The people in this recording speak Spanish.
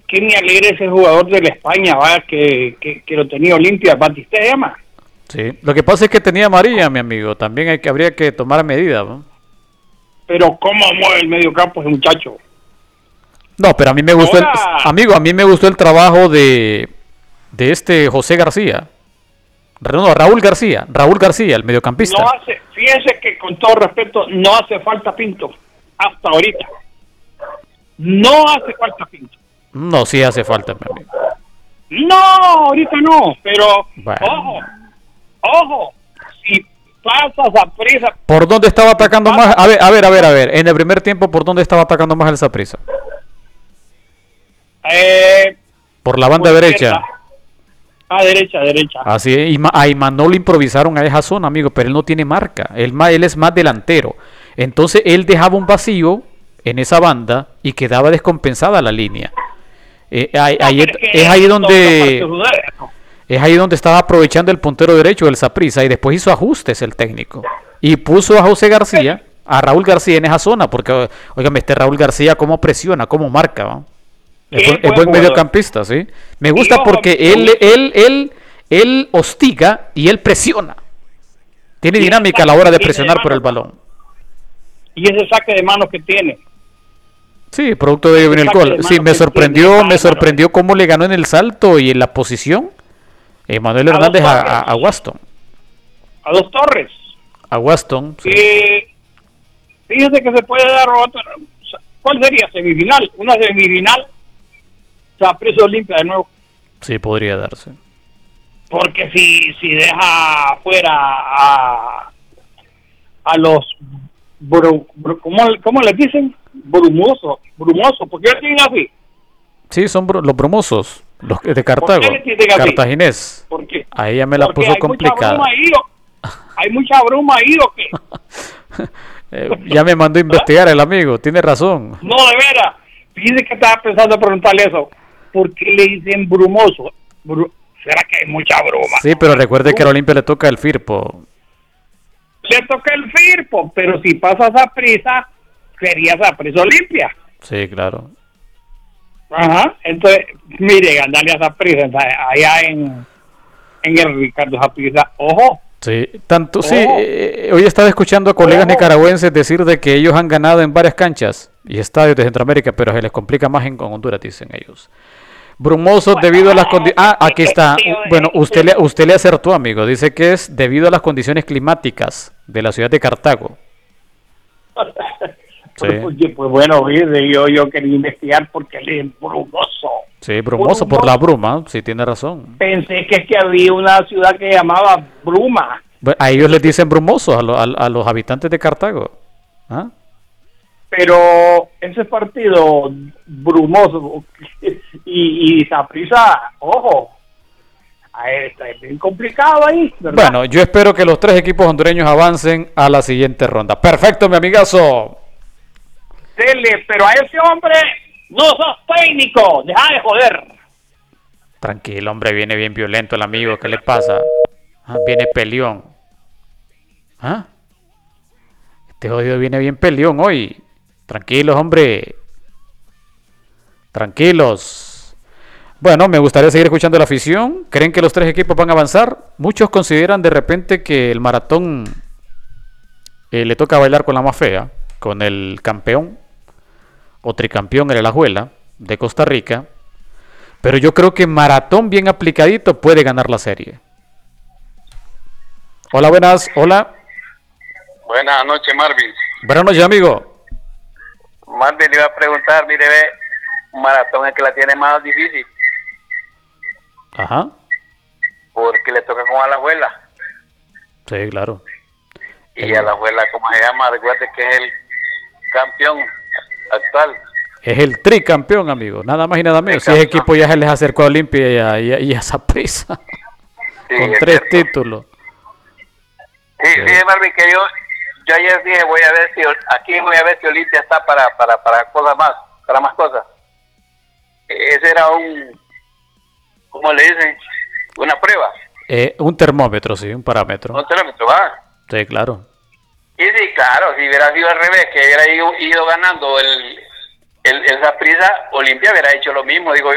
qué me alegra ese jugador de la España, vaya, que lo tenía Olimpia, Batista se llama. Sí, lo que pasa es que tenía amarilla, mi amigo. También habría que tomar medidas, ¿no? Pero cómo mueve el medio campo ese muchacho. No, pero a mí me gustó Ahora, amigo, a mí me gustó el trabajo de este José García. No, Raúl García, el mediocampista. fíjese que con todo respeto, no hace falta Pinto, hasta ahorita. No hace falta Pinto. No, sí hace falta, mi amigo. No, ahorita no, pero Bueno. ojo, si pasas a prisa. ¿Por dónde estaba atacando más? A ver. En el primer tiempo, ¿por dónde estaba atacando más el Saprissa? Por la banda derecha. Derecha. Así es, y a Imanol improvisaron a esa zona, amigo, pero él no tiene marca. Él es más delantero. Entonces él dejaba un vacío en esa banda y quedaba descompensada la línea. Es ahí donde estaba aprovechando el puntero derecho del Saprissa y después hizo ajustes el técnico. Y puso a José García, a Raúl García en esa zona, porque, óigame, este Raúl García cómo presiona, cómo marca, ¿va? Es buen mediocampista, ¿sí? Me gusta porque él hostiga y él presiona. Tiene dinámica a la hora de presionar por el balón. Y ese saque de manos que tiene. Sí, producto de ello viene el gol. Sí, me sorprendió cómo le ganó en el salto y en la posición Manuel Hernández a Waston. A dos Torres. A Waston. Sí. Fíjese que se puede dar otra. ¿Cuál sería? ¿Semifinal? Una semifinal. Saprissa Olimpia de nuevo. Sí, podría darse. Porque si deja fuera a los ¿cómo les dicen? Brumosos, porque ellos tienen así. Sí, son los brumosos, los de Cartago, cartaginés. ¿Por qué? Ahí ya me la puso complicada. Hay mucha bruma ahí, ¿o qué? Ya me mandó a investigar el amigo, tiene razón. No, de veras. Fíjese que estaba pensando preguntarle eso. ¿Por qué le dicen brumoso? ¿Será que hay mucha bruma? Sí, pero recuerde que a la Olimpia le toca el Firpo. Le toca el Firpo, pero si pasa Saprissa, sería Saprissa Olimpia. Sí, claro. Ajá, entonces, mire, ganarle a Saprissa allá en el Ricardo Saprissa, ojo. Sí, tanto sí, hoy estaba escuchando a colegas nicaragüenses decir de que ellos han ganado en varias canchas y estadios de Centroamérica, pero se les complica más en Honduras, dicen ellos. Brumosos debido a las condiciones. Aquí está. Bueno, usted le acertó, amigo. Dice que es debido a las condiciones climáticas de la ciudad de Cartago. Sí. Pues bueno, yo quería investigar porque él es brumoso. Sí, brumoso por la bruma, sí tiene razón. Pensé que es que había una ciudad que llamaba Bruma. A ellos les dicen brumosos, a los habitantes de Cartago. ¿Ah? Pero ese partido brumoso y Saprissa, ojo, está bien complicado ahí, ¿verdad? Bueno, yo espero que los tres equipos hondureños avancen a la siguiente ronda. Perfecto, mi amigazo. Dele, pero a ese hombre no sos técnico, deja de joder. Tranquilo, hombre, viene bien violento el amigo, ¿qué le pasa? Viene peleón. Este jodido viene bien peleón hoy. Tranquilos, hombre. Tranquilos. Bueno, me gustaría seguir escuchando la afición. ¿Creen que los tres equipos van a avanzar? Muchos consideran de repente que el maratón le toca bailar con la más fea, con el campeón o tricampeón, el Alajuela de Costa Rica. Pero yo creo que Maratón bien aplicadito puede ganar la serie. Hola, buenas. Hola. Buenas noches, Marvin. Buenas noches, amigo. Marvin, le iba a preguntar, mire, Maratón es que la tiene más difícil. Ajá. Porque le toca con Alajuela. Sí, claro. Y Alajuela, ¿cómo se llama? Recuerde que es el campeón actual. Es el tricampeón, amigo. Nada más y nada menos. Si ese equipo ya se les acercó a Olimpia y a Saprissa. Sí, con 3 títulos. Sí, Marvin, que yo ayer dije, voy a ver si Olimpia está para cosas más, para más cosas. Ese era ¿cómo le dicen? Una prueba. Un termómetro, sí, un parámetro. Un termómetro, ¿va? Sí, claro. Y sí, claro, si hubiera sido al revés, que hubiera ido ganando el Saprissa, Olimpia hubiera hecho lo mismo, digo yo.